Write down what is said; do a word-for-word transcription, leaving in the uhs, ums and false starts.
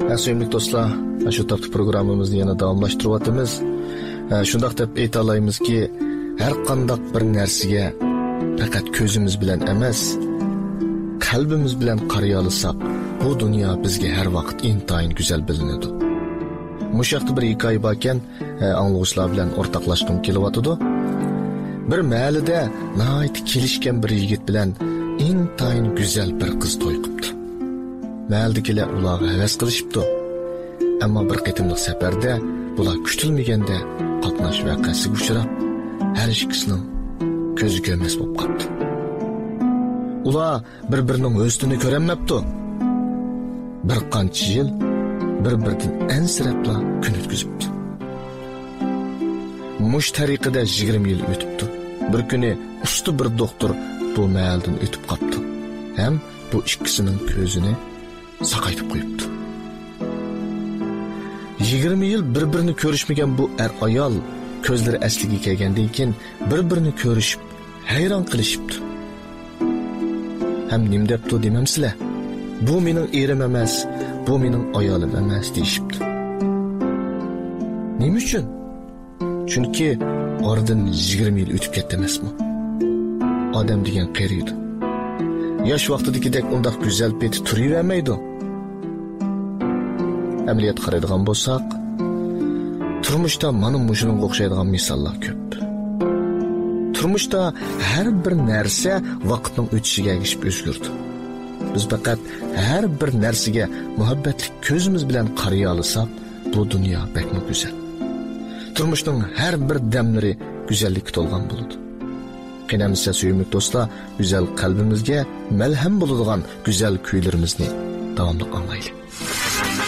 Sevimli dostlar, şu taptı programımızı yana davamlaştırıvatımız. Şundaq deb ayta alayımızki, her qandaq bir narsiga faqat ko'zimiz bilan emas, qalbimiz bilan qaraya alsak, bu dunyo bizga har vaqt intayin güzel bilinadi. Mushaqda bir hikoya borkan, anglag'uchilar bilan o'rtoqlashgim kelyapti. Bir mahallada nihoyat kelishgan bir yigit bilan intayin güzel bir qiz to'y qilibdi. Mahaldagilar ularga havas qilishibdi. Ammo bir qitimliq safarda bular kutilmaganda qatnash voqeasiga uchrab, har ikkisining ko'zi ko'rmas bo'lib qoldi. Ular bir-birining o'zini ko'rolmabdi. Bir qancha yil bir-biridan ansirabla kun o'tkazibdi. Mush tariqada yigirma yil o'tibdi. Bir kuni usta bir doktor bu mahaldan o'tib qoldi. Ham bu ikkisining ko'zini saqaytib qo'yibdi. yigirma yil bir-birini ko'rishmagan bu er ayol ko'zlari asliga kelgandan keyin bir-birini ko'rishib, hayron qilishibdi. Ham nim debdi demamsizlar? Bu mening erim emas, bu mening ayolim emas deyishibdi. Nima uchun? Chunki oradan yigirma yil o'tib ketdi emasmi? Odam degan qariydi. Yosh vaqtidagidek undaq go'zal peti turavermaydi. Amaliyat qaraydigan bo'lsak, turmushda mana mushuning o'xshaydigan misollar ko'p. Turmushda har bir narsa vaqtning o'tishiga ergishib o'zgardi. Biz faqat har bir narsaga muhabbatli ko'zimiz bilan qaraya olsak, bu dunyo bakmi go'zal. Turmushning har bir damlari go'zallikka to'lgan bo'ladi. Qinamizsa suyumli do'stlar, go'zal qalbimizga malham bo'ladigan go'zal kuylarimizni davomli anglaylik.